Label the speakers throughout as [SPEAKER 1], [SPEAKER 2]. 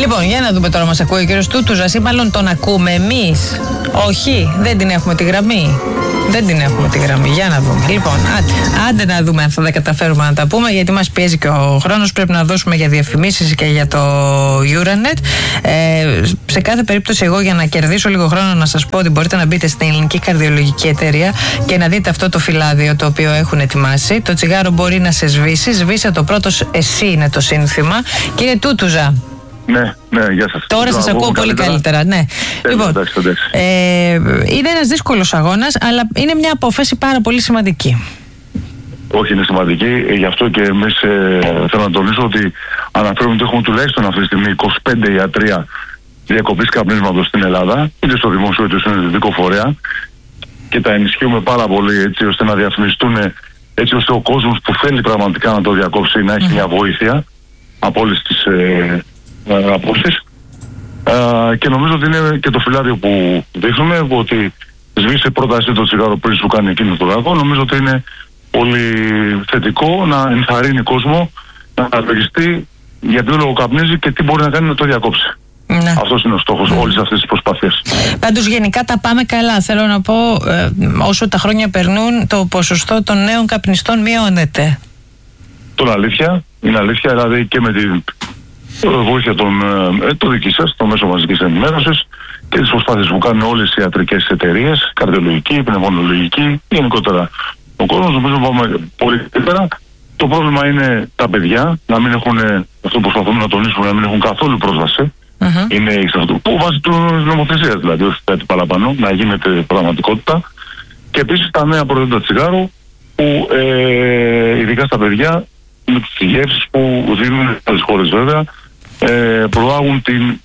[SPEAKER 1] Λοιπόν, για να δούμε τώρα, μας ακούει ο κύριος Τούτουζας ή μάλλον τον ακούμε εμείς? Όχι, δεν την έχουμε τη γραμμή. Δεν την έχουμε τη γραμμή. Για να δούμε. Λοιπόν, άντε να δούμε αν θα τα καταφέρουμε να τα πούμε, γιατί μας πιέζει και ο χρόνος. Πρέπει να δώσουμε για διαφημίσεις και για το Euronet. Σε κάθε περίπτωση, εγώ για να κερδίσω λίγο χρόνο, να σας πω ότι μπορείτε να μπείτε στην Ελληνική Καρδιολογική Εταιρεία και να δείτε αυτό το φυλάδιο το οποίο έχουν ετοιμάσει. Το τσιγάρο μπορεί να σε σβήσει. Σβήσε το πρώτος, εσύ είναι το σύνθημα. Κύριε Τούτουζα.
[SPEAKER 2] Ναι, γεια σας.
[SPEAKER 1] Τώρα σας ακούω πολύ καλύτερα. Ναι. Λοιπόν, είναι ένας δύσκολος αγώνας, αλλά είναι μια απόφαση πάρα πολύ σημαντική.
[SPEAKER 2] Όχι, είναι σημαντική. Γι' αυτό και εμείς θέλω να τονίσω ότι αναφέρουμε ότι έχουμε τουλάχιστον αυτή τη στιγμή 25 ιατρία διακοπής καπνίσματος στην Ελλάδα, είτε στο δημόσιο είτε στον ιδιωτικό φορέα, και τα ενισχύουμε πάρα πολύ έτσι ώστε να διαφημιστούν, έτσι ώστε ο κόσμος που θέλει πραγματικά να το διακόψει να έχει μια βοήθεια από όλες τις απόψεις. Και νομίζω ότι είναι και το φυλάδιο που δείχνουμε, ότι σβήσε πρώτα εσύ το τσιγάρο πριν σου κάνει εκείνο το κακό. Νομίζω ότι είναι πολύ θετικό να ενθαρρύνει κόσμο να αναλογιστεί για ποιο λόγο καπνίζει και τι μπορεί να κάνει να το διακόψει. Ναι. Αυτός είναι ο στόχος όλης αυτής της προσπάθειας.
[SPEAKER 1] Πάντως γενικά τα πάμε καλά. Θέλω να πω, όσο τα χρόνια περνούν, το ποσοστό των νέων καπνιστών μειώνεται.
[SPEAKER 2] Είναι αλήθεια, δηλαδή και με τη βοήθεια το δική σας, το μέσο μαζικής ενημέρωσης και τις προσπάθειες που κάνουν όλες οι ιατρικές εταιρείες, καρδιολογική, πνευμονολογική, γενικότερα ο κόσμος. Νομίζω πάμε πολύ καλύτερα. Το πρόβλημα είναι τα παιδιά να μην έχουν, αυτό που προσπαθούμε να τονίσουμε, να μην έχουν καθόλου πρόσβαση. Είναι αυτό που βάσει τη νομοθεσία, δηλαδή, όχι κάτι παραπάνω, να γίνεται πραγματικότητα. Και επίσης τα νέα προϊόντα τσιγάρου, που ειδικά στα παιδιά, με τις γεύσεις που δίνουν σε άλλες χώρες βέβαια, προάγουν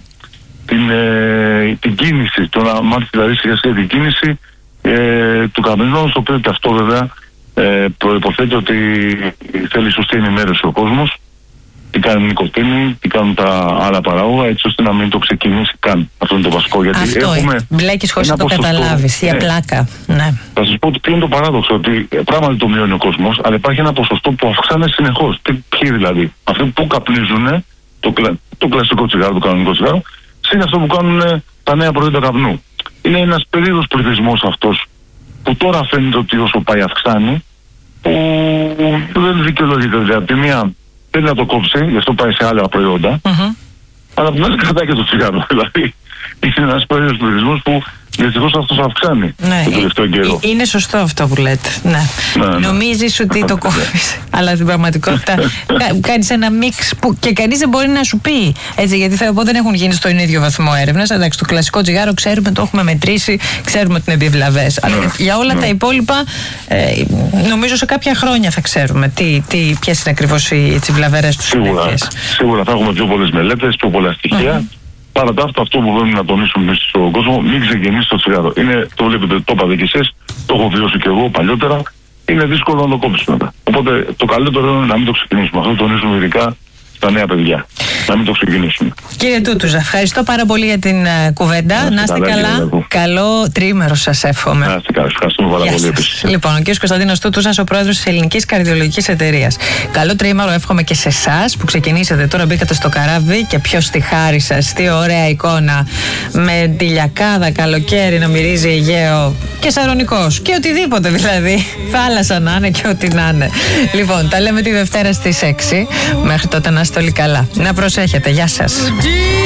[SPEAKER 2] την κίνηση, το να μάθει δηλαδή σιγά σιγά την κίνηση του καπνισμού, στο οποίο και αυτό βέβαια προϋποθέτει ότι θέλει σωστή ενημέρωση ο κόσμος, τι κάνει η νοικοτήνη, τι κάνουν τα άλλα παράγωγα, έτσι ώστε να μην το ξεκινήσει καν. Αυτό είναι το βασικό. Γιατί
[SPEAKER 1] αυτό
[SPEAKER 2] έχουμε
[SPEAKER 1] μπλέκεις χωρίς να το καταλάβεις, η απλάκα. Ναι.
[SPEAKER 2] Θα σας πω ότι είναι το παράδοξο, ότι πράγματι το μειώνει ο κόσμος, αλλά υπάρχει ένα ποσοστό που αυξάνεται συνεχώς. Ποιοι δηλαδή? Αυτοί που καπνίζουν το κλασικό τσιγάρο, το κανονικό τσιγάρο, συν αυτό που κάνουν τα νέα προϊόντα καπνού. Είναι ένας περίεργος πληθυσμός αυτός, που τώρα φαίνεται ότι όσο πάει αυξάνει, που δεν δικαιολογείται. Δηλαδή, από τη μία θέλει να το κόψει, γι' αυτό πάει σε άλλα προϊόντα, αλλά από την άλλη κρατάει και το τσιγάρο. Δηλαδή, είναι ένας περίεργος πληθυσμός που δυστυχώς αυτός αυξάνει το τελευταίο καιρό.
[SPEAKER 1] Είναι σωστό αυτό που λέτε. Ναι. Νομίζεις ότι το κόβεις, αλλά στην πραγματικότητα κάνεις ένα μίξ που και κανείς δεν μπορεί να σου πει. Έτσι, γιατί δεν έχουν γίνει στον ίδιο βαθμό έρευνας. Εντάξει, το κλασικό τσιγάρο ξέρουμε, το έχουμε μετρήσει, ξέρουμε ότι είναι επιβλαβές. Αλλά για όλα τα υπόλοιπα, νομίζω σε κάποια χρόνια θα ξέρουμε ποιες είναι ακριβώς οι βλαβερές του συνέχειες.
[SPEAKER 2] Σίγουρα θα έχουμε πιο πολλές μελέτες, πιο πολλά στοιχεία. Παρά τα αυτό που πρέπει να τονίσουμε στον κόσμο, μην ξεκινήσει το τσιγάρο. Το βλέπετε, το είπατε κι εσείς, το έχω βιώσει κι εγώ παλιότερα. Είναι δύσκολο να το κόψεις μετά. Οπότε το καλύτερο είναι να μην το ξεκινήσουμε. Αυτό το τονίζουμε ειδικά στα νέα παιδιά. Να μην το ξεκινήσουμε.
[SPEAKER 1] Κύριε Τούτουζα, ευχαριστώ πάρα πολύ για την κουβέντα. Να είστε καλά. Καλό τρίμερο σας εύχομαι.
[SPEAKER 2] Να είστε καλά. Ευχαριστούμε πάρα πολύ επίσης.
[SPEAKER 1] Λοιπόν, ο κ. Κωνσταντίνος Τούτουζας, ο πρόεδρος της Ελληνικής Καρδιολογικής Εταιρείας. Καλό τρίμερο εύχομαι και σε εσάς που ξεκινήσατε. Τώρα μπήκατε στο καράβι και ποιος τη χάρη σας. Τι ωραία εικόνα. Με τη λιακάδα, καλοκαίρι να μυρίζει Αιγαίο και Σαρονικός. Και οτιδήποτε δηλαδή. Θάλασσα να είναι και ό,τι να είναι. Λοιπόν, τα λέμε τη Δευτέρα στις 6. Μέχρι τότε να είστε όλοι καλά. Να προσέχετε. Γεια σας.